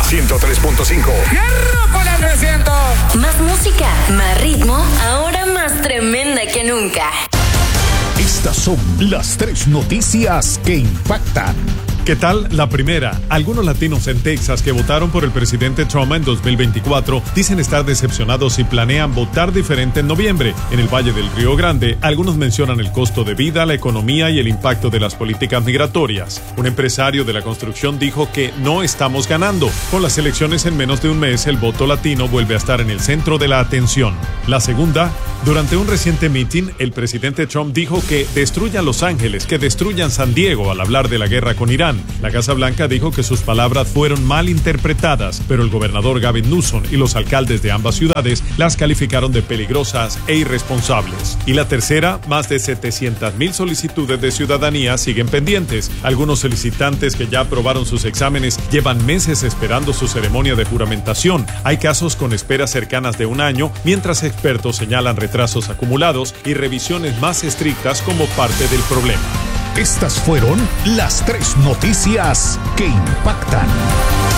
103.5. ¡Hola, 300! Más música, más ritmo, ahora más tremenda que nunca. Estas son las 3 noticias que impactan. ¿Qué tal? La primera. Algunos latinos en Texas que votaron por el presidente Trump en 2024 dicen estar decepcionados y planean votar diferente en noviembre. En el Valle del Río Grande, algunos mencionan el costo de vida, la economía y el impacto de las políticas migratorias. Un empresario de la construcción dijo que no estamos ganando. Con las elecciones en menos de un mes, el voto latino vuelve a estar en el centro de la atención. La segunda. Durante un reciente meeting, el presidente Trump dijo que destruyan Los Ángeles, que destruyan San Diego al hablar de la guerra con Irán. La Casa Blanca dijo que sus palabras fueron mal interpretadas, pero el gobernador Gavin Newsom y los alcaldes de ambas ciudades las calificaron de peligrosas e irresponsables. Y la tercera, más de 700,000 solicitudes de ciudadanía siguen pendientes. Algunos solicitantes que ya aprobaron sus exámenes llevan meses esperando su ceremonia de juramentación. Hay casos con esperas cercanas de un año, mientras expertos señalan retrasos acumulados y revisiones más estrictas como parte del problema. Estas fueron las 3 noticias que impactan.